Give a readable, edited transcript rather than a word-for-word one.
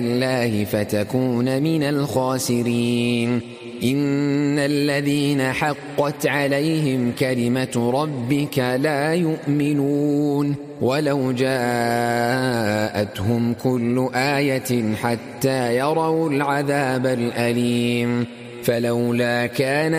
الله فتكون من الخاسرين. إن الذين حقت عليهم كلمة ربك لا يؤمنون ولو جاءتهم كل آية حتى يروا العذاب الأليم. فلولا كان